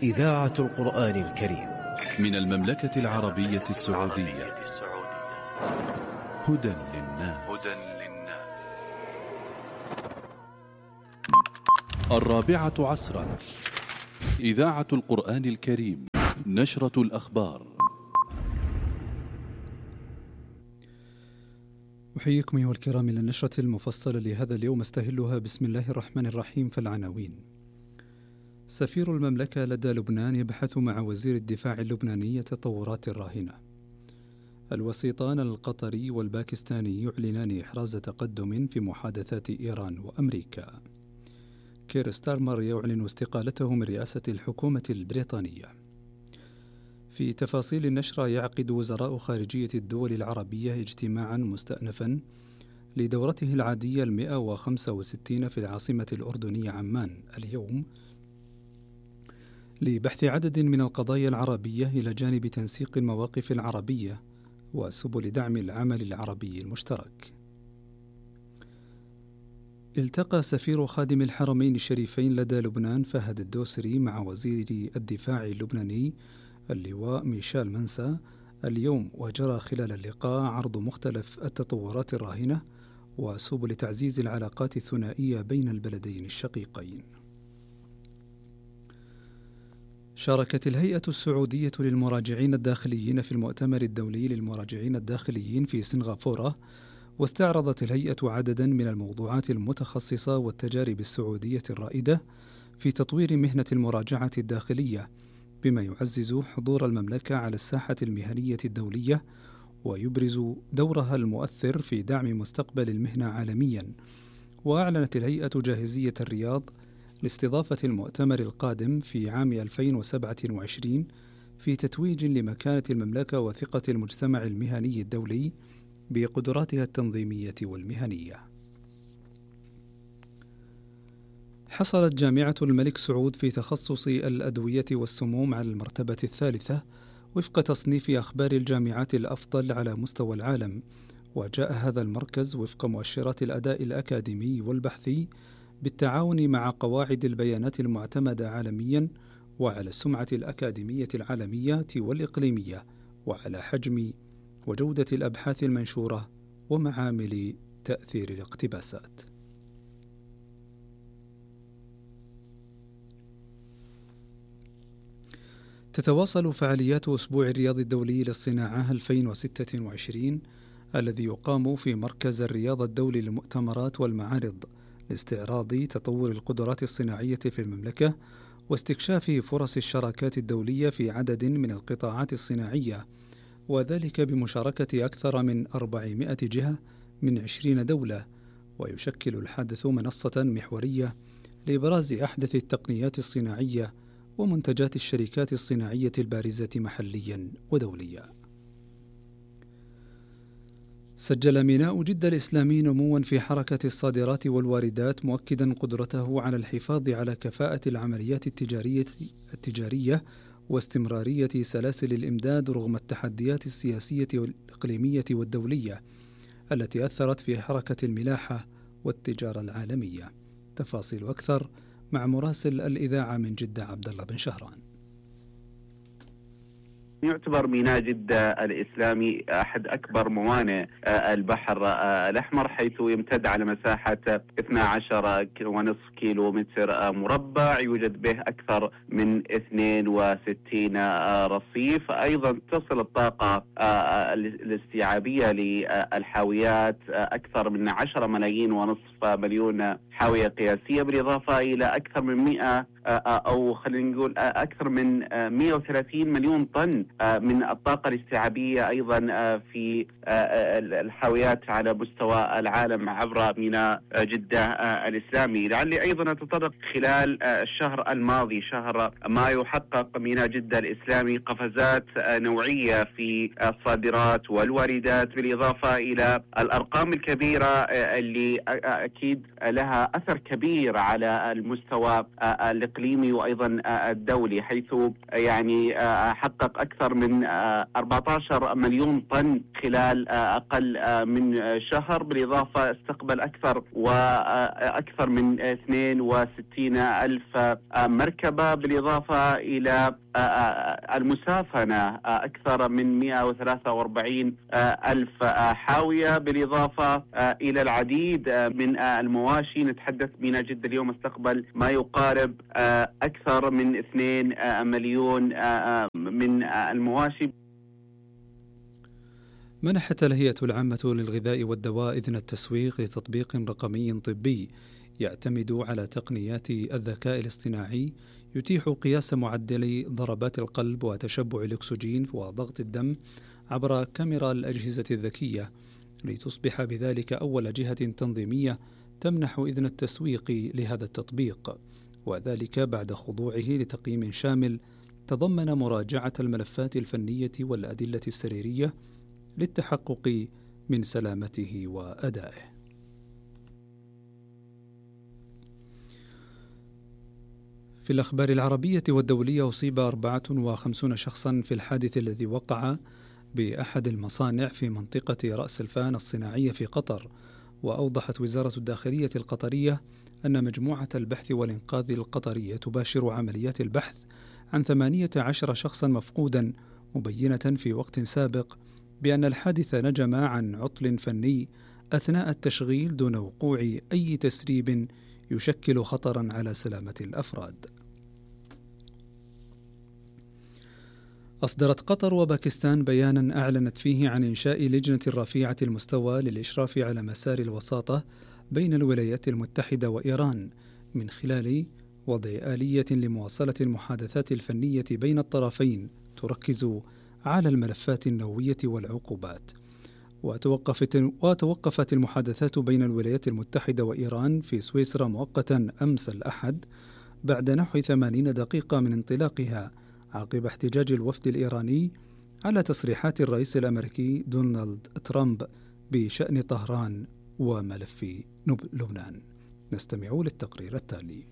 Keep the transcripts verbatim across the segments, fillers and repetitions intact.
إذاعة القرآن الكريم من المملكة العربية السعودية. هدى للناس. الرابعة عصرا. إذاعة القرآن الكريم. نشرة الأخبار. أحييكم أيها الكرام إلى النشرة المفصلة لهذا اليوم، استهلها بسم الله الرحمن الرحيم. فالعناوين: سفير المملكة لدى لبنان يبحث مع وزير الدفاع اللبناني التطورات الراهنة. الوسيطان القطري والباكستاني يعلنان إحراز تقدم في محادثات إيران وأمريكا. كير ستارمر يعلن استقالته من رئاسة الحكومة البريطانية. في تفاصيل النشرة: يعقد وزراء خارجية الدول العربية اجتماعا مستأنفا لدورته العادية المئة وخمسة وستين في العاصمة الأردنية عمان اليوم لبحث عدد من القضايا العربية إلى جانب تنسيق المواقف العربية وسبل دعم العمل العربي المشترك. التقى سفير خادم الحرمين الشريفين لدى لبنان فهد الدوسري مع وزير الدفاع اللبناني اللواء ميشيل منسى اليوم، وجرى خلال اللقاء عرض مختلف التطورات الراهنة وسبل تعزيز العلاقات الثنائية بين البلدين الشقيقين. شاركت الهيئة السعودية للمراجعين الداخليين في المؤتمر الدولي للمراجعين الداخليين في سنغافورة، واستعرضت الهيئة عددا من الموضوعات المتخصصة والتجارب السعودية الرائدة في تطوير مهنة المراجعة الداخلية، بما يعزز حضور المملكة على الساحة المهنية الدولية ويبرز دورها المؤثر في دعم مستقبل المهنة عالميا. وأعلنت الهيئة جاهزية الرياض لاستضافة المؤتمر القادم في عام ألفين وسبعة وعشرين في تتويج لمكانة المملكة وثقة المجتمع المهني الدولي بقدراتها التنظيمية والمهنية. حصلت جامعة الملك سعود في تخصص الأدوية والسموم على المرتبة الثالثة وفق تصنيف أخبار الجامعات الأفضل على مستوى العالم، وجاء هذا المركز وفق مؤشرات الأداء الأكاديمي والبحثي بالتعاون مع قواعد البيانات المعتمدة عالميا، وعلى السمعة الأكاديمية العالمية والإقليمية، وعلى حجم وجودة الأبحاث المنشورة ومعامل تأثير الاقتباسات. تتواصل فعاليات أسبوع الرياض الدولي للصناعة ألفين وستة وعشرين الذي يقام في مركز الرياض الدولي للمؤتمرات والمعارض لاستعراض تطور القدرات الصناعية في المملكة واستكشاف فرص الشراكات الدولية في عدد من القطاعات الصناعية، وذلك بمشاركة أكثر من أربعمائة جهة من عشرين دولة. ويشكل الحدث منصة محورية لإبراز أحدث التقنيات الصناعية ومنتجات الشركات الصناعية البارزة محليا ودوليا. سجل ميناء جدة الإسلامي نموا في حركة الصادرات والواردات، مؤكدا قدرته على الحفاظ على كفاءة العمليات التجارية التجارية واستمرارية سلاسل الإمداد رغم التحديات السياسية والإقليمية والدولية التي أثرت في حركة الملاحة والتجارة العالمية. تفاصيل أكثر مع مراسل الإذاعة من جدة عبد الله بن شهران. يعتبر ميناء جدة الإسلامي أحد أكبر موانئ البحر الأحمر، حيث يمتد على مساحة اثني عشر ونصف كيلو متر مربع، يوجد به أكثر من اثنين وستين رصيف. أيضا تصل الطاقة الاستيعابية للحاويات أكثر من عشرة ملايين ونصف مليون حاوية قياسية، بالإضافة إلى أكثر من مئة أو خلينا نقول أكثر من مئة وثلاثين مليون طن من الطاقة الاستيعابية أيضا في الحاويات على مستوى العالم عبر ميناء جدة الإسلامي. لعلي أيضا أتطرق خلال الشهر الماضي شهر مايو حقق ميناء جدة الإسلامي قفزات نوعية في الصادرات والواردات، بالإضافة إلى الأرقام الكبيرة اللي أكيد لها أثر كبير على المستوى الإقليمي وأيضا الدولي، حيث يعني حقق أكثر أكثر من أربعة عشر مليون طن خلال أقل من شهر، بالإضافة استقبل أكثر وأكثر من اثنين وستين ألف مركبة، بالإضافة إلى المسافنة أكثر من مئة وثلاثة وأربعين ألف حاوية، بالإضافة إلى العديد من المواشي. نتحدث ميناء جدة اليوم استقبل ما يقارب أكثر من اثنين مليون من المواشي. منحت الهيئة العامة للغذاء والدواء إذن التسويق لتطبيق رقمي طبي يعتمد على تقنيات الذكاء الاصطناعي يتيح قياس معدل ضربات القلب وتشبع الأكسجين وضغط الدم عبر كاميرا الأجهزة الذكية، لتصبح بذلك أول جهة تنظيمية تمنح إذن التسويق لهذا التطبيق، وذلك بعد خضوعه لتقييم شامل تضمن مراجعة الملفات الفنية والأدلة السريرية للتحقق من سلامته وأدائه. في الأخبار العربية والدولية، أصيب أربعة وخمسين شخصا في الحادث الذي وقع بأحد المصانع في منطقة رأس الفان الصناعية في قطر. وأوضحت وزارة الداخلية القطرية أن مجموعة البحث والإنقاذ القطرية تباشر عمليات البحث عن ثمانية عشر شخصا مفقودا، مبينة في وقت سابق بأن الحادث نجم عن عطل فني أثناء التشغيل دون وقوع أي تسريب يشكل خطرا على سلامة الأفراد. أصدرت قطر وباكستان بيانا أعلنت فيه عن إنشاء لجنة رفيعة المستوى للإشراف على مسار الوساطة بين الولايات المتحدة وإيران، من خلال وضع آلية لمواصلة المحادثات الفنية بين الطرفين تركز على الملفات النووية والعقوبات. وتوقفت, وتوقفت المحادثات بين الولايات المتحدة وإيران في سويسرا مؤقتا أمس الأحد بعد نحو ثمانين دقيقة من انطلاقها، عقب احتجاج الوفد الإيراني على تصريحات الرئيس الأمريكي دونالد ترامب بشأن طهران وملف لبنان. نستمع للتقرير التالي.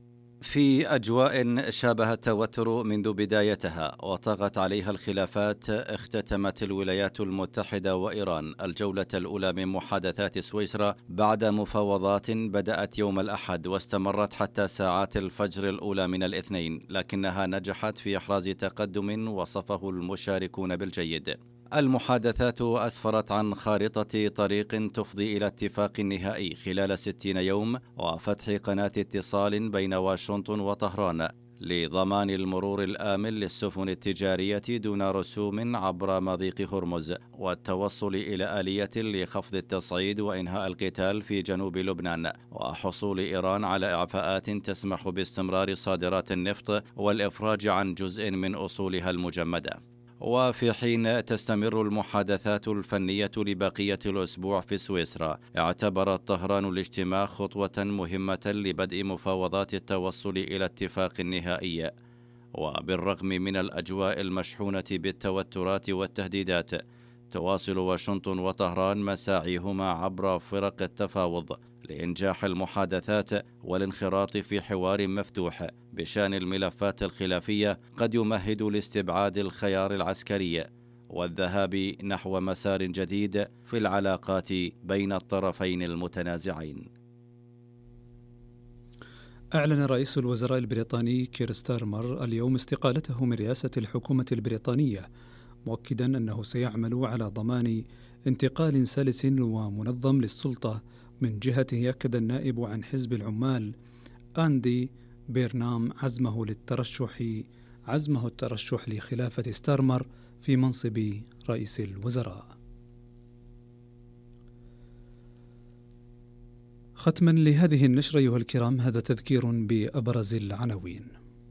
في أجواء شابه التوتر منذ بدايتها وطغت عليها الخلافات، اختتمت الولايات المتحدة وإيران الجولة الأولى من محادثات سويسرا بعد مفاوضات بدأت يوم الأحد واستمرت حتى ساعات الفجر الأولى من الاثنين، لكنها نجحت في إحراز تقدم وصفه المشاركون بالجيد. المحادثات أسفرت عن خارطة طريق تفضي إلى اتفاق نهائي خلال ستين يوم وفتح قناة اتصال بين واشنطن وطهران لضمان المرور الآمن للسفن التجارية دون رسوم عبر مضيق هرمز، والتوصل إلى آلية لخفض التصعيد وإنهاء القتال في جنوب لبنان، وحصول إيران على إعفاءات تسمح باستمرار صادرات النفط والإفراج عن جزء من أصولها المجمدة. وفي حين تستمر المحادثات الفنية لبقية الأسبوع في سويسرا، اعتبرت طهران الاجتماع خطوة مهمة لبدء مفاوضات التوصل إلى اتفاق نهائي. وبالرغم من الأجواء المشحونة بالتوترات والتهديدات، تواصل واشنطن وطهران مساعيهما عبر فرق التفاوض لإنجاح المحادثات والانخراط في حوار مفتوح بشأن الملفات الخلافية قد يمهد لاستبعاد الخيار العسكري والذهاب نحو مسار جديد في العلاقات بين الطرفين المتنازعين. أعلن رئيس الوزراء البريطاني كير ستارمر اليوم استقالته من رئاسة الحكومة البريطانية، مؤكدا أنه سيعمل على ضمان انتقال سلس ومنظم للسلطة. من جهته أكد النائب عن حزب العمال أندي بيرنام عزمه للترشح عزمه الترشح لخلافة ستارمر في منصب رئيس الوزراء. ختما لهذه النشرة أيها الكرام، هذا تذكير بأبرز العناوين.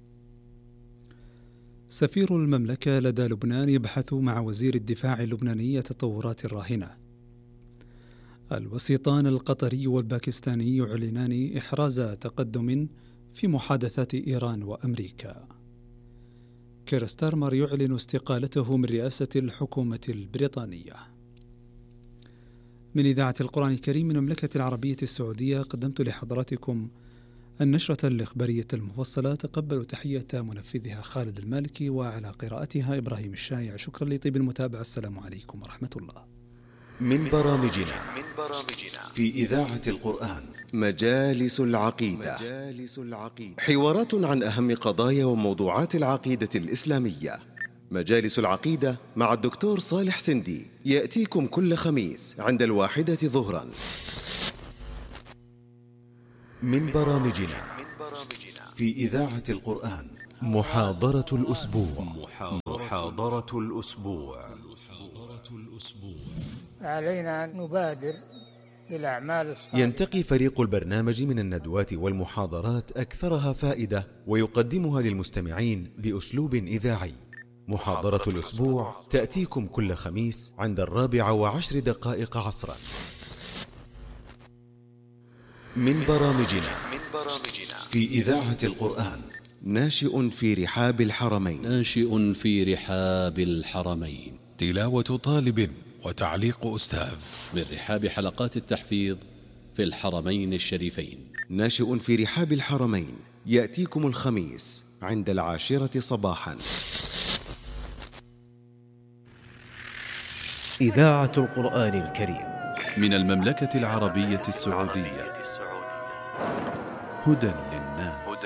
سفير المملكة لدى لبنان يبحث مع وزير الدفاع اللبناني التطورات الراهنة. الوسيطان القطري والباكستاني يعلنان إحراز تقدم في محادثات إيران وأمريكا. كير ستارمر يعلن استقالته من رئاسة الحكومة البريطانية. من إذاعة القرآن الكريم من المملكة العربية السعودية قدمت لحضراتكم النشرة الإخبارية المفصلة تقبلوا تحية منفذها خالد المالكي، وعلى قراءتها إبراهيم الشايع. شكرا لطيب المتابعة. السلام عليكم ورحمة الله. من برامجنا في إذاعة القرآن مجالس العقيدة. حوارات عن أهم قضايا وموضوعات العقيدة الإسلامية. مجالس العقيدة مع الدكتور صالح سندي يأتيكم كل خميس عند الواحدة ظهرا. من برامجنا في إذاعة القرآن محاضرة الأسبوع. محاضرة الأسبوع. علينا أن نبادر بالأعمال الصالحة. ينتقي فريق البرنامج من الندوات والمحاضرات أكثرها فائدة ويقدمها للمستمعين بأسلوب إذاعي. محاضرة الأسبوع تأتيكم كل خميس عند الرابعة وعشر دقائق عصرا. من برامجنا في إذاعة القرآن ناشئ في رحاب الحرمين. ناشئ في رحاب الحرمين. تلاوة طالب وتعليق أستاذ من رحاب حلقات التحفيظ في الحرمين الشريفين. ناشئ في رحاب الحرمين يأتيكم الخميس عند العاشرة صباحا. إذاعة القرآن الكريم من المملكة العربية السعودية. هدى للناس.